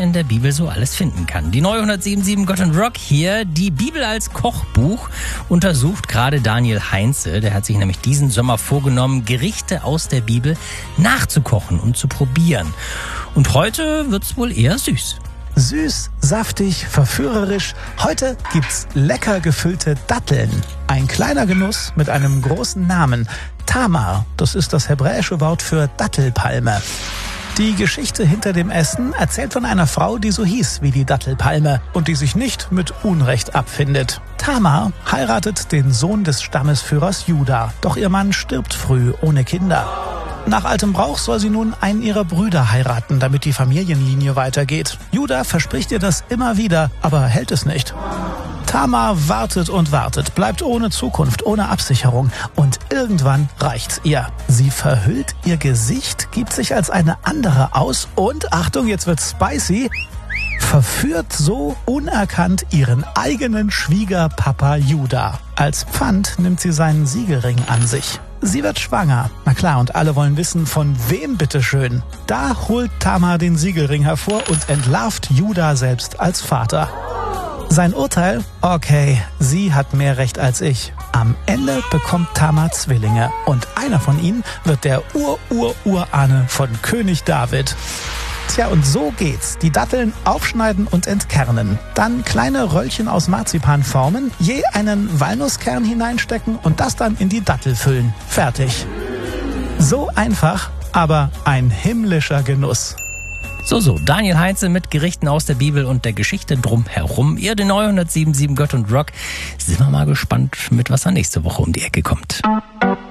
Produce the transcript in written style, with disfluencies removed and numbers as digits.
in der Bibel so alles finden kann. Die neue 107.7 Gott und Rock hier, die Bibel als Kochbuch, untersucht gerade Daniel Heinze. Der hat sich nämlich diesen Sommer vorgenommen, Gerichte aus der Bibel nachzukochen und zu probieren. Und heute wird's wohl eher süß. Süß, saftig, verführerisch. Heute gibt's lecker gefüllte Datteln. Ein kleiner Genuss mit einem großen Namen. Tamar, das ist das hebräische Wort für Dattelpalme. Die Geschichte hinter dem Essen erzählt von einer Frau, die so hieß wie die Dattelpalme und die sich nicht mit Unrecht abfindet. Tamar heiratet den Sohn des Stammesführers Juda, doch ihr Mann stirbt früh ohne Kinder. Nach altem Brauch soll sie nun einen ihrer Brüder heiraten, damit die Familienlinie weitergeht. Juda verspricht ihr das immer wieder, aber hält es nicht. Tamar wartet und wartet, bleibt ohne Zukunft, ohne Absicherung und irgendwann reicht's ihr. Sie verhüllt ihr Gesicht, gibt sich als eine andere aus und, Achtung, jetzt wird's spicy, verführt so unerkannt ihren eigenen Schwiegerpapa Juda. Als Pfand nimmt sie seinen Siegelring an sich. Sie wird schwanger. Na klar, und alle wollen wissen, von wem bitteschön. Da holt Tamar den Siegelring hervor und entlarvt Juda selbst als Vater. Sein Urteil? Okay, sie hat mehr Recht als ich. Am Ende bekommt Tamar Zwillinge und einer von ihnen wird der Urahne von König David. Tja, und so geht's. Die Datteln aufschneiden und entkernen. Dann kleine Röllchen aus Marzipan formen, je einen Walnusskern hineinstecken und das dann in die Dattel füllen. Fertig. So einfach, aber ein himmlischer Genuss. So, Daniel Heinze mit Gerichten aus der Bibel und der Geschichte drumherum. Ihr, die neue 107.7 Gott und Rock. Sind wir mal gespannt, mit was er nächste Woche um die Ecke kommt.